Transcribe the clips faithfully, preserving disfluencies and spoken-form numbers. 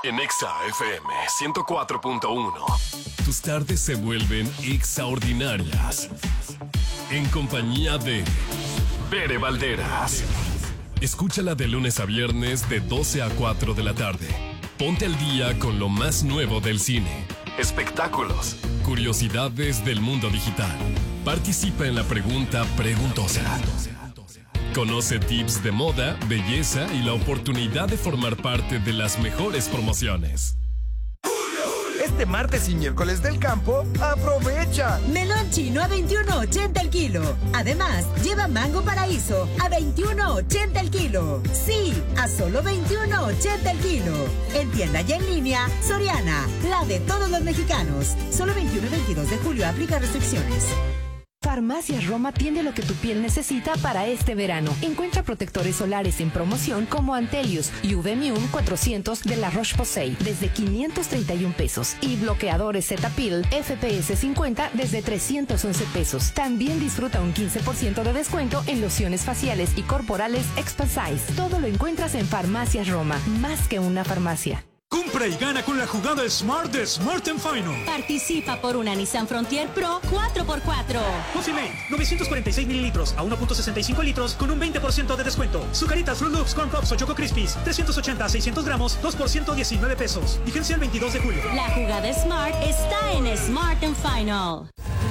En Exa F M ciento cuatro punto uno. Tus tardes se vuelven extraordinarias. En compañía de Bere Valderas. Escúchala de lunes a viernes de doce a cuatro de la tarde. Ponte al día con lo más nuevo del cine, espectáculos, curiosidades del mundo digital. Participa en la pregunta preguntosa. Conoce tips de moda, belleza y la oportunidad de formar parte de las mejores promociones. Este martes y miércoles del campo, ¡aprovecha! Melón chino a veintiuno ochenta el kilo. Además, lleva mango paraíso a veintiuno ochenta el kilo. Sí, a solo veintiuno ochenta el kilo. En tienda y en línea, Soriana, la de todos los mexicanos. Solo veintiuno y veintidós de julio, aplica restricciones. Farmacias Roma tiene lo que tu piel necesita para este verano. Encuentra protectores solares en promoción como Antelius y U V Immune cuatrocientos de la Roche-Posay desde quinientos treinta y un pesos y bloqueadores Cetaphil F P S cincuenta desde trescientos once pesos. También disfruta un quince por ciento de descuento en lociones faciales y corporales Expa Size. Todo lo encuentras en Farmacias Roma, más que una farmacia. Compra y gana con la jugada Smart de Smart and Final. Participa por una Nissan Frontier Pro cuatro por cuatro. Coffee Mate, novecientos cuarenta y seis mililitros a uno punto sesenta y cinco litros con un veinte por ciento de descuento. Zucaritas, Fruit Loops, Corn Pops o Choco Crispies, trescientos ochenta a seiscientos gramos, dos por ciento diecinueve pesos. Vigencia el veintidós de julio. La jugada Smart está en Smart and Final.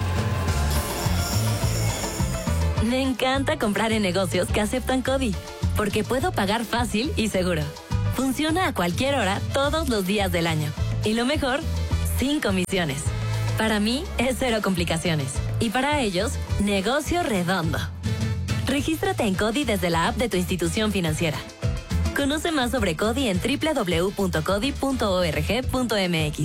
Me encanta comprar en negocios que aceptan CODI, porque puedo pagar fácil y seguro. Funciona a cualquier hora, todos los días del año. Y lo mejor, sin comisiones. Para mí, es cero complicaciones. Y para ellos, negocio redondo. Regístrate en CODI desde la app de tu institución financiera. Conoce más sobre CODI en doble u doble u doble u punto codi punto org punto m x.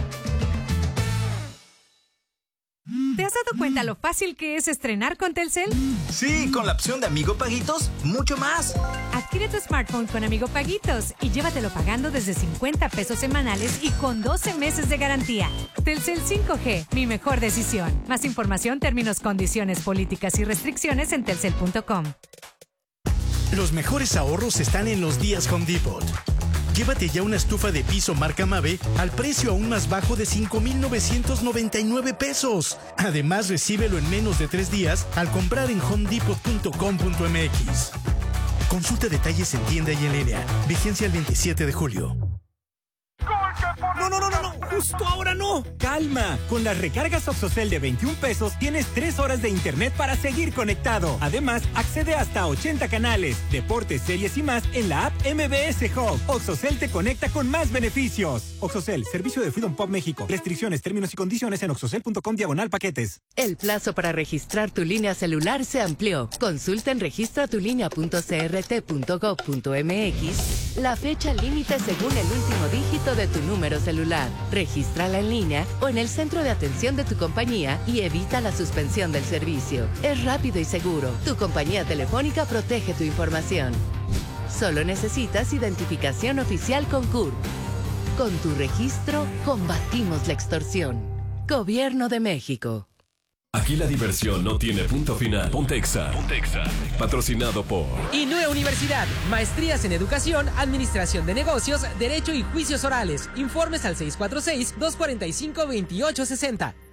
¿Te has dado cuenta lo fácil que es estrenar con Telcel? Sí, con la opción de Amigo Paguitos, mucho más. Adquiere tu smartphone con Amigo Paguitos y llévatelo pagando desde cincuenta pesos semanales y con doce meses de garantía. Telcel cinco G, mi mejor decisión. Más información, términos, condiciones, políticas y restricciones en telcel punto com. Los mejores ahorros están en los días Home Depot. Llévate ya una estufa de piso marca Mave al precio aún más bajo de cinco mil novecientos noventa y nueve pesos. Además, recíbelo en menos de tres días al comprar en home depot punto com punto m x. Consulta detalles en tienda y en línea. Vigencia el veintisiete de julio. No, no, no, no, no, justo ahora no. Calma, con las recargas Oxocel de veintiún pesos tienes tres horas de internet para seguir conectado. Además, accede hasta ochenta canales, deportes, series y más en la app M B S Hub. Oxocel te conecta con más beneficios. Oxocel, servicio de Freedom Pop México. Restricciones, términos y condiciones en oxocel punto com diagonal paquetes. El plazo para registrar tu línea celular se amplió. Consulta en registra tu línea punto c r t punto gov punto m x la fecha límite según el último dígito de tu número celular. Regístrala en línea o en el centro de atención de tu compañía y evita la suspensión del servicio. Es rápido y seguro. Tu compañía telefónica protege tu información. Solo necesitas identificación oficial con C U R. Con tu registro, combatimos la extorsión. Gobierno de México. Aquí la diversión no tiene punto final. Ponte Exa. Ponte Exa. Patrocinado por Inue Universidad. Maestrías en Educación, Administración de Negocios, Derecho y Juicios Orales. Informes al seis cuatro seis, dos cuatro cinco, dos ocho seis cero.